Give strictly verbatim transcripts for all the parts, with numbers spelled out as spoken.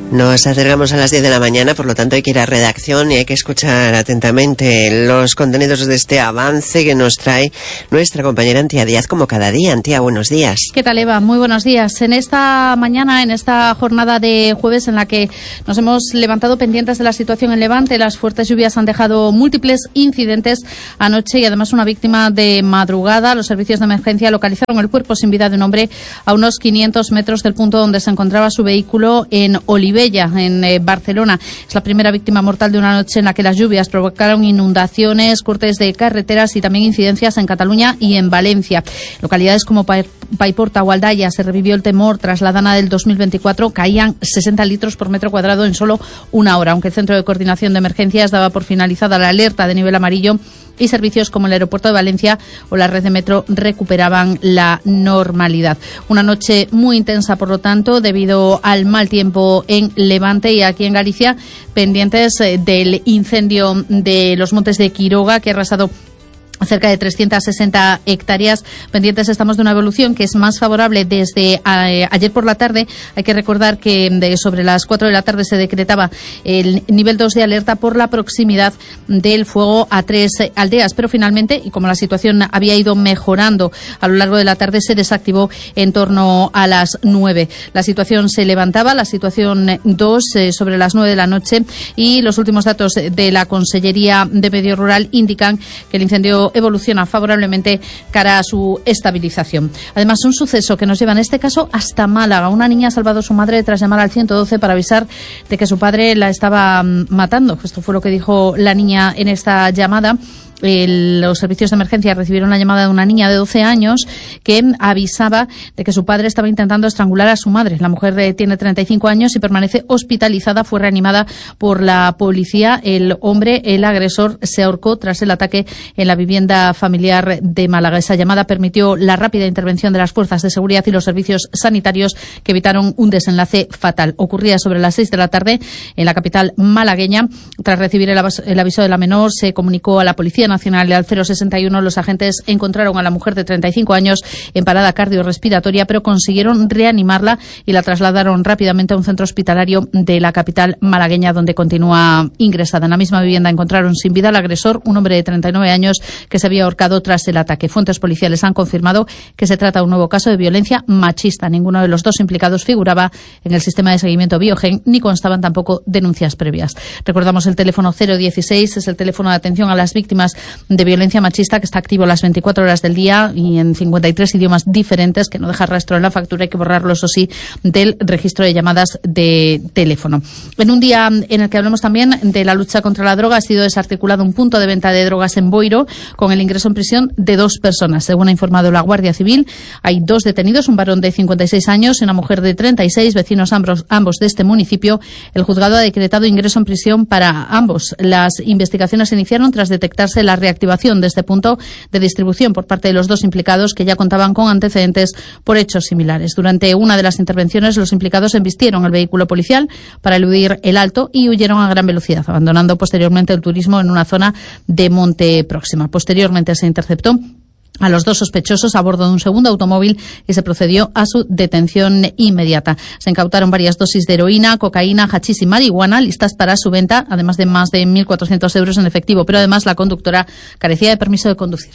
Nos acercamos a las diez de la mañana, por lo tanto hay que ir a redacción y hay que escuchar atentamente los contenidos de este avance que nos trae nuestra compañera Antía Díaz, como cada día. Antía, buenos días. ¿Qué tal, Eva? Muy buenos días. En esta mañana, en esta jornada de jueves en la que nos hemos levantado pendientes de la situación en Levante, las fuertes lluvias han dejado múltiples incidentes anoche y además una víctima de madrugada. Los servicios de emergencia localizaron el cuerpo sin vida de un hombre a unos quinientos metros del punto donde se encontraba su vehículo en Oliveira, en eh, Barcelona. Es la primera víctima mortal de una noche en la que las lluvias provocaron inundaciones, cortes de carreteras y también incidencias en Cataluña y en Valencia. Localidades como Paiporta o Aldaya se revivió el temor tras la dana del dos mil veinticuatro. Caían sesenta litros por metro cuadrado en solo una hora, aunque el Centro de Coordinación de Emergencias daba por finalizada la alerta de nivel amarillo y servicios como el aeropuerto de Valencia o la red de metro recuperaban la normalidad. Una noche muy intensa, por lo tanto, debido al mal tiempo en Levante y aquí en Galicia, pendientes del incendio de los Montes de Quiroga que ha arrasado cerca de trescientas sesenta hectáreas. Pendientes estamos de una evolución que es más favorable desde a, ayer por la tarde. Hay que recordar que de, sobre las cuatro de la tarde se decretaba el nivel dos de alerta por la proximidad del fuego a tres aldeas, pero finalmente, y como la situación había ido mejorando a lo largo de la tarde, se desactivó en torno a las nueve. La situación se levantaba, la situación dos eh, sobre las nueve de la noche, y los últimos datos de la Consellería de Medio Rural indican que el incendio evoluciona favorablemente cara a su estabilización. Además, un suceso que nos lleva en este caso hasta Málaga. Una niña ha salvado a su madre tras llamar al ciento doce para avisar de que su padre la estaba matando. Esto fue lo que dijo la niña en esta llamada. El, los servicios de emergencia recibieron la llamada de una niña de doce años que avisaba de que su padre estaba intentando estrangular a su madre. La mujer eh, tiene treinta y cinco años y permanece hospitalizada. Fue reanimada por la policía. El hombre, el agresor, se ahorcó tras el ataque en la vivienda familiar de Málaga. Esa llamada permitió la rápida intervención de las fuerzas de seguridad y los servicios sanitarios que evitaron un desenlace fatal. Ocurría sobre las seis de la tarde en la capital malagueña. Tras recibir el, aviso, el aviso de la menor, se comunicó a la Policía Nacional y al cero sesenta y uno. Los agentes encontraron a la mujer de treinta y cinco años en parada cardiorrespiratoria, pero consiguieron reanimarla y la trasladaron rápidamente a un centro hospitalario de la capital malagueña, donde continúa ingresada. En la misma vivienda encontraron sin vida al agresor, un hombre de treinta y nueve años que se había ahorcado tras el ataque. Fuentes policiales han confirmado que se trata de un nuevo caso de violencia machista. Ninguno de los dos implicados figuraba en el sistema de seguimiento Biogen, ni constaban tampoco denuncias previas. Recordamos el teléfono cero dieciséis, es el teléfono de atención a las víctimas de violencia machista, que está activo las veinticuatro horas del día y en cincuenta y tres idiomas diferentes, que no deja rastro en la factura. Hay que borrarlo, eso sí, del registro de llamadas de teléfono. En un día en el que hablamos también de la lucha contra la droga, ha sido desarticulado un punto de venta de drogas en Boiro, con el ingreso en prisión de dos personas. Según ha informado la Guardia Civil, hay dos detenidos, un varón de cincuenta y seis años y una mujer de treinta y seis, vecinos ambos, ambos de este municipio. El juzgado ha decretado ingreso en prisión para ambos. Las investigaciones se iniciaron tras detectarse la reactivación de este punto de distribución por parte de los dos implicados, que ya contaban con antecedentes por hechos similares. Durante una de las intervenciones, los implicados embistieron el vehículo policial para eludir el alto y huyeron a gran velocidad, abandonando posteriormente el turismo en una zona de monte próxima. Posteriormente se interceptó a los dos sospechosos a bordo de un segundo automóvil y se procedió a su detención inmediata. Se incautaron varias dosis de heroína, cocaína, hachís y marihuana listas para su venta, además de más de mil cuatrocientos euros en efectivo. Pero además la conductora carecía de permiso de conducir.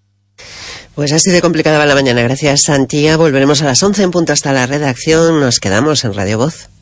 Pues así de complicada va la mañana. Gracias, Antía. Volveremos a las once en punto hasta la redacción. Nos quedamos en Radio Voz.